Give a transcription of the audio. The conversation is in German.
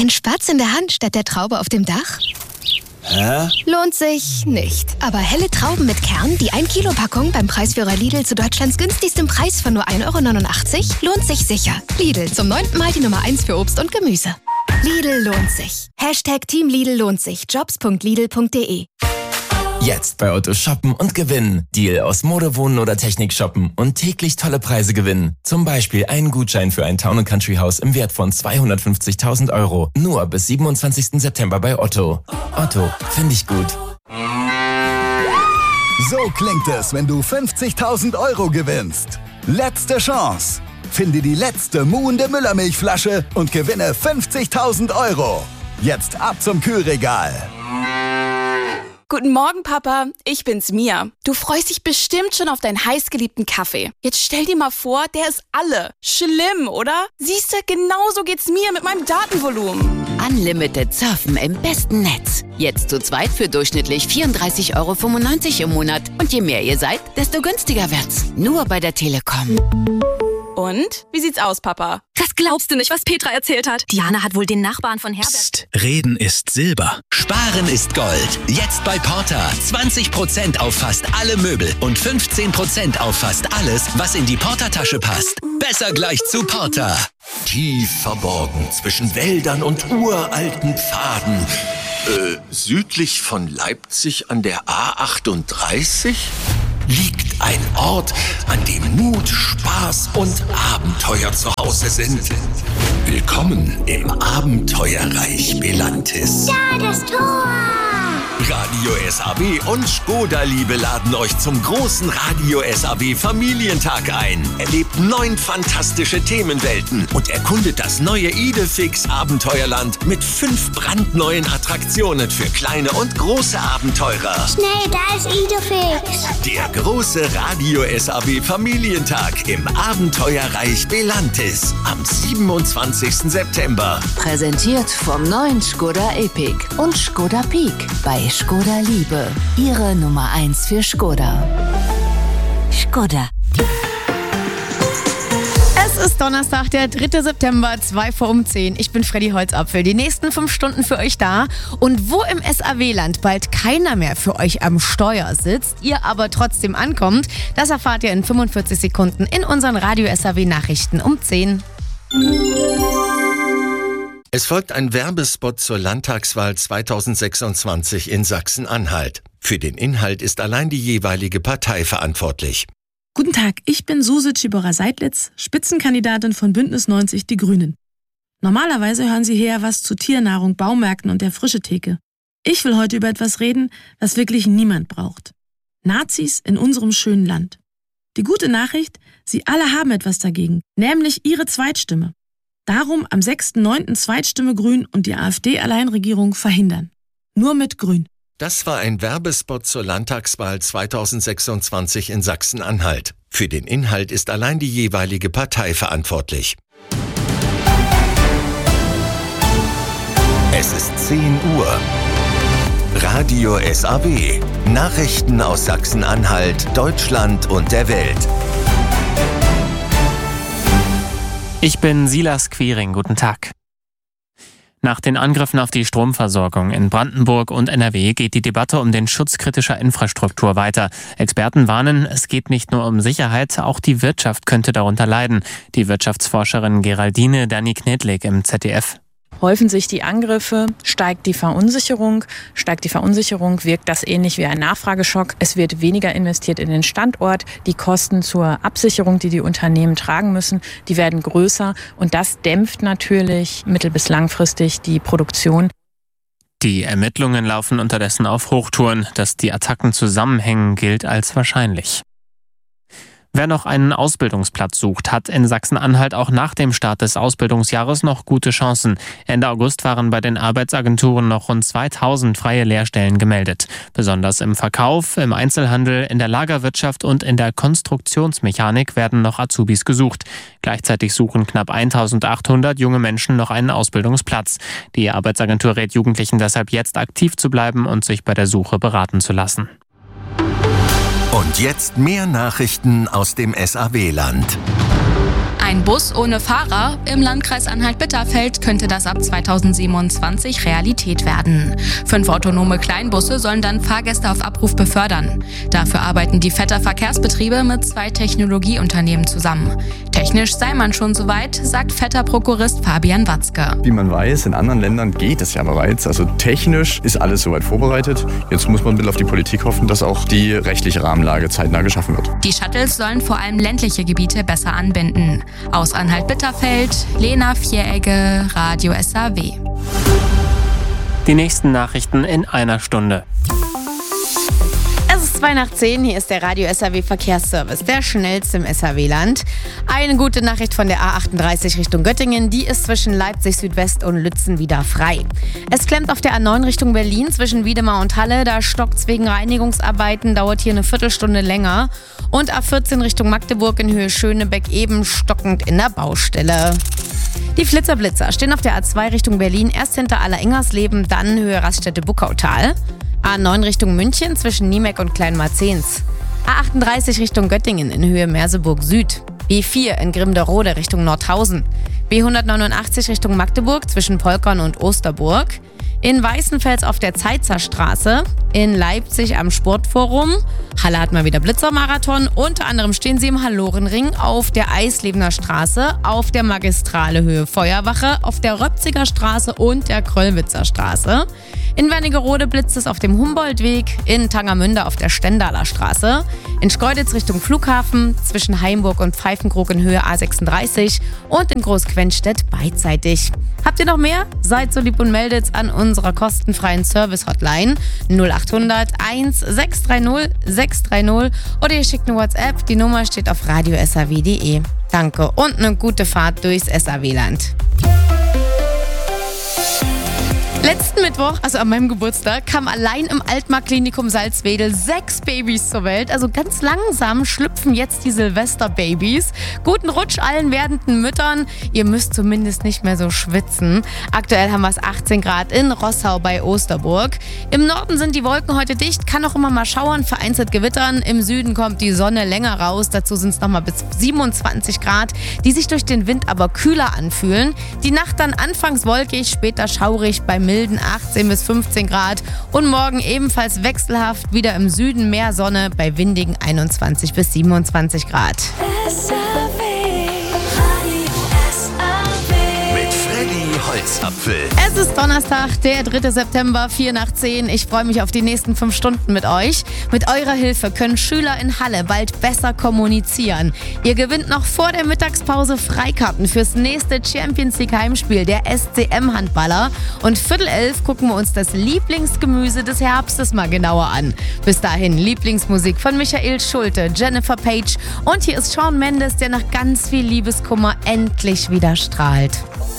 Ein Spatz in der Hand statt der Traube auf dem Dach? Hä? Lohnt sich nicht. Aber helle Trauben mit Kern, die 1 Kilo Packung beim Preisführer Lidl zu Deutschlands günstigstem Preis von nur 1,89 € lohnt sich sicher. Lidl, zum 9. Mal die Nummer 1 für Obst und Gemüse. Lidl lohnt sich. #Team Lidl lohnt sich. Jobs.lidl.de. Jetzt bei Otto shoppen und gewinnen. Deal aus Mode, Wohnen oder Technik shoppen und täglich tolle Preise gewinnen. Zum Beispiel einen Gutschein für ein Town & Country Haus im Wert von 250.000 €. Nur bis 27. September bei Otto. Otto, finde ich gut. So klingt es, wenn du 50.000 € gewinnst. Letzte Chance. Finde die letzte muhende Müllermilchflasche und gewinne 50.000 €. Jetzt ab zum Kühlregal. Guten Morgen, Papa. Ich bin's, Mia. Du freust dich bestimmt schon auf deinen heißgeliebten Kaffee. Jetzt stell dir mal vor, der ist alle. Schlimm, oder? Siehste, genauso geht's mir mit meinem Datenvolumen. Unlimited Surfen im besten Netz. Jetzt zu zweit für durchschnittlich 34,95 € im Monat. Und je mehr ihr seid, desto günstiger wird's. Nur bei der Telekom. Und? Wie sieht's aus, Papa? Das glaubst du nicht, was Petra erzählt hat. Diana hat wohl den Nachbarn von Herbert... Psst, reden ist Silber. Sparen ist Gold. Jetzt bei Porter. 20% auf fast alle Möbel und 15% auf fast alles, was in die Porter-Tasche passt. Besser gleich zu Porter. Tief verborgen zwischen Wäldern und uralten Pfaden. Südlich von Leipzig an der A38 liegt ein Ort, an dem Mut, Spaß und Abenteuer zu Hause sind. Willkommen im Abenteuerreich Belantis. Da, das Tor! Radio SAW und Škoda-Liebe laden euch zum großen Radio SAW Familientag ein. Erlebt 9 fantastische Themenwelten und erkundet das neue Idefix Abenteuerland mit 5 brandneuen Attraktionen für kleine und große Abenteurer. Schnell, da ist Idefix. Der große Radio SAW Familientag im Abenteuerreich Belantis am 27. September. Präsentiert vom neuen Škoda Epiq und Škoda Peak bei Škoda Liebe. Ihre Nummer 1 für Škoda. Škoda. Es ist Donnerstag, der 3. September, 9:55. Ich bin Freddy Holzapfel. Die nächsten 5 Stunden für euch da. Und wo im SAW-Land bald keiner mehr für euch am Steuer sitzt, ihr aber trotzdem ankommt, das erfahrt ihr in 45 Sekunden in unseren Radio SAW-Nachrichten um 10. Es folgt ein Werbespot zur Landtagswahl 2026 in Sachsen-Anhalt. Für den Inhalt ist allein die jeweilige Partei verantwortlich. Guten Tag, ich bin Suse Tschibora-Seidlitz, Spitzenkandidatin von Bündnis 90 Die Grünen. Normalerweise hören Sie hier was zu Tiernahrung, Baumärkten und der Frischetheke. Ich will heute über etwas reden, was wirklich niemand braucht. Nazis in unserem schönen Land. Die gute Nachricht, Sie alle haben etwas dagegen, nämlich Ihre Zweitstimme. Darum am 6.9. Zweitstimme Grün und die AfD-Alleinregierung verhindern. Nur mit Grün. Das war ein Werbespot zur Landtagswahl 2026 in Sachsen-Anhalt. Für den Inhalt ist allein die jeweilige Partei verantwortlich. Es ist 10 Uhr. Radio SAW. Nachrichten aus Sachsen-Anhalt, Deutschland und der Welt. Ich bin Silas Quiring, guten Tag. Nach den Angriffen auf die Stromversorgung in Brandenburg und NRW geht die Debatte um den Schutz kritischer Infrastruktur weiter. Experten warnen, es geht nicht nur um Sicherheit, auch die Wirtschaft könnte darunter leiden. Die Wirtschaftsforscherin Geraldine Dani-Knedlik im ZDF. Häufen sich die Angriffe, steigt die Verunsicherung. Steigt die Verunsicherung, wirkt das ähnlich wie ein Nachfrageschock. Es wird weniger investiert in den Standort. Die Kosten zur Absicherung, die die Unternehmen tragen müssen, die werden größer. Und das dämpft natürlich mittel- bis langfristig die Produktion. Die Ermittlungen laufen unterdessen auf Hochtouren. Dass die Attacken zusammenhängen, gilt als wahrscheinlich. Wer noch einen Ausbildungsplatz sucht, hat in Sachsen-Anhalt auch nach dem Start des Ausbildungsjahres noch gute Chancen. Ende August waren bei den Arbeitsagenturen noch rund 2000 freie Lehrstellen gemeldet. Besonders im Verkauf, im Einzelhandel, in der Lagerwirtschaft und in der Konstruktionsmechanik werden noch Azubis gesucht. Gleichzeitig suchen knapp 1800 junge Menschen noch einen Ausbildungsplatz. Die Arbeitsagentur rät Jugendlichen deshalb jetzt aktiv zu bleiben und sich bei der Suche beraten zu lassen. Und jetzt mehr Nachrichten aus dem SAW-Land. Ein Bus ohne Fahrer im Landkreis Anhalt-Bitterfeld könnte das ab 2027 Realität werden. 5 autonome Kleinbusse sollen dann Fahrgäste auf Abruf befördern. Dafür arbeiten die Vetter Verkehrsbetriebe mit 2 Technologieunternehmen zusammen. Technisch sei man schon soweit, sagt Vetter-Prokurist Fabian Watzke. Wie man weiß, in anderen Ländern geht es ja bereits. Also technisch ist alles soweit vorbereitet. Jetzt muss man ein bisschen auf die Politik hoffen, dass auch die rechtliche Rahmenlage zeitnah geschaffen wird. Die Shuttles sollen vor allem ländliche Gebiete besser anbinden. Aus Anhalt-Bitterfeld, Lena Vieregge, Radio SAW. Die nächsten Nachrichten in einer Stunde. Es ist 9:02, hier ist der Radio SAW Verkehrsservice, der schnellste im SAW-Land. Eine gute Nachricht von der A38 Richtung Göttingen, die ist zwischen Leipzig Südwest und Lützen wieder frei. Es klemmt auf der A9 Richtung Berlin zwischen Wiedemar und Halle, da stockt's wegen Reinigungsarbeiten, dauert hier eine Viertelstunde länger. Und A14 Richtung Magdeburg in Höhe Schönebeck eben stockend in der Baustelle. Die Flitzer-Blitzer stehen auf der A2 Richtung Berlin, erst hinter Allerengersleben, dann Höhe Raststätte-Buckautal. A9 Richtung München zwischen Niemeck und Kleinmarzens. A38 Richtung Göttingen in Höhe Merseburg Süd. B4 in Grimderode Richtung Nordhausen. B189 Richtung Magdeburg zwischen Polkern und Osterburg. In Weißenfels auf der Zeitzer Straße. In Leipzig am Sportforum. Halle hat mal wieder Blitzermarathon. Unter anderem stehen sie im Hallorenring auf der Eislebener Straße, auf der Magistrale Höhe Feuerwache, auf der Röpziger Straße und der Kröllwitzer Straße. In Wernigerode blitzt es auf dem Humboldtweg, in Tangermünde auf der Stendaler Straße, in Schkeuditz Richtung Flughafen, zwischen Haimburg und Pfeifenkrog in Höhe A36 und in Großquenstedt beidseitig. Habt ihr noch mehr? Seid so lieb und meldet's an unserer kostenfreien Service-Hotline 0800 1630 630 oder ihr schickt eine WhatsApp, die Nummer steht auf radiosaw.de. Danke und eine gute Fahrt durchs SAW-Land. Letzten Mittwoch, also an meinem Geburtstag, kamen allein im Altmark-Klinikum Salzwedel 6 Babys zur Welt. Also ganz langsam schlüpfen jetzt die Silvester-Babys. Guten Rutsch allen werdenden Müttern. Ihr müsst zumindest nicht mehr so schwitzen. Aktuell haben wir es 18 Grad in Rossau bei Osterburg. Im Norden sind die Wolken heute dicht, kann auch immer mal schauern, vereinzelt gewittern. Im Süden kommt die Sonne länger raus. Dazu sind es nochmal bis 27 Grad, die sich durch den Wind aber kühler anfühlen. Die Nacht dann anfangs wolkig, später schaurig bei milden 18 bis 15 Grad und morgen ebenfalls wechselhaft, wieder im Süden mehr Sonne bei windigen 21 bis 27 Grad. Holzapfel. Es ist Donnerstag, der 3. September, 9:04. Ich freue mich auf die nächsten 5 Stunden mit euch. Mit eurer Hilfe können Schüler in Halle bald besser kommunizieren. Ihr gewinnt noch vor der Mittagspause Freikarten fürs nächste Champions League Heimspiel der SCM-Handballer. Und 10:45 gucken wir uns das Lieblingsgemüse des Herbstes mal genauer an. Bis dahin Lieblingsmusik von Michael Schulte, Jennifer Page und hier ist Shawn Mendes, der nach ganz viel Liebeskummer endlich wieder strahlt.